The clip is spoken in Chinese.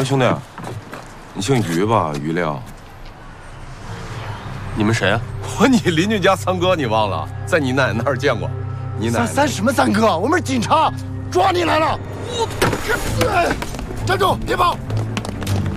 哎，兄弟，你姓于吧？于亮。 你们谁啊？ 我你邻居家三哥，你忘了？在你奶奶那儿见过。你奶奶三什么三哥？我们是警察，抓你来了！站住，别跑！